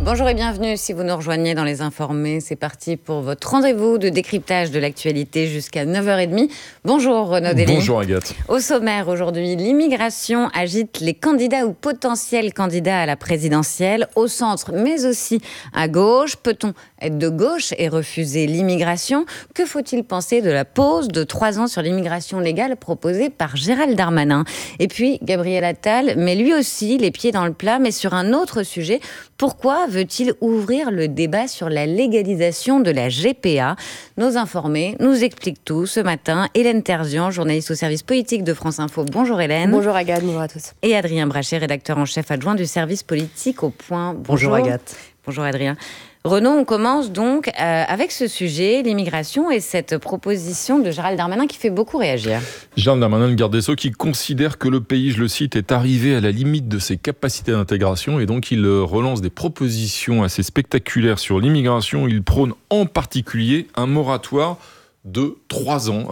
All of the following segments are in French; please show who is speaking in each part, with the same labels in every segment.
Speaker 1: Bonjour et bienvenue si vous nous rejoignez dans Les Informés. C'est parti pour votre rendez-vous de décryptage de l'actualité jusqu'à 9h30. Bonjour Renaud Dély.
Speaker 2: Bonjour Agathe.
Speaker 1: Au sommaire aujourd'hui, l'immigration agite les candidats ou potentiels candidats à la présidentielle, au centre mais aussi à gauche. Peut-on être de gauche et refuser l'immigration ? Que faut-il penser de la pause de 3 ans sur l'immigration légale proposée par Gérald Darmanin ? Et puis Gabriel Attal met lui aussi les pieds dans le plat, mais sur un autre sujet. Pourquoi veut-il ouvrir le débat sur la légalisation de la GPA ? Nos informés nous expliquent tout ce matin. Hélène Terzian, journaliste au service politique de France Info. Bonjour Hélène.
Speaker 3: Bonjour Agathe, bonjour à tous.
Speaker 1: Et Adrien Brachet, rédacteur en chef adjoint du service politique au Point.
Speaker 3: Bonjour Agathe.
Speaker 1: Bonjour Adrien. Renaud, on commence donc avec ce sujet, l'immigration et cette proposition de Gérald Darmanin qui fait beaucoup réagir.
Speaker 2: Gérald Darmanin, le garde des Sceaux, qui considère que le pays, je le cite, est arrivé à la limite de ses capacités d'intégration et donc il relance des propositions assez spectaculaires sur l'immigration. Il prône en particulier un moratoire de 3 ans,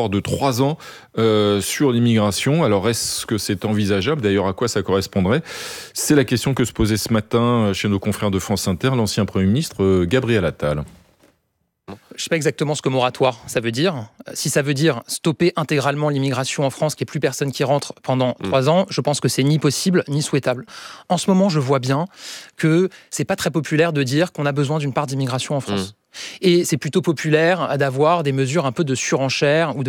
Speaker 2: sur l'immigration. Alors, est-ce que c'est envisageable ? D'ailleurs, à quoi ça correspondrait ? C'est la question que se posait ce matin chez nos confrères de France Inter, l'ancien Premier ministre Gabriel Attal.
Speaker 4: Je ne sais pas exactement ce que moratoire ça veut dire. Si ça veut dire stopper intégralement l'immigration en France, qu'il n'y ait plus personne qui rentre pendant 3 ans, je pense que c'est ni possible ni souhaitable. En ce moment, je vois bien que c'est pas très populaire de dire qu'on a besoin d'une part d'immigration en France. Et c'est plutôt populaire d'avoir des mesures un peu de surenchère ou de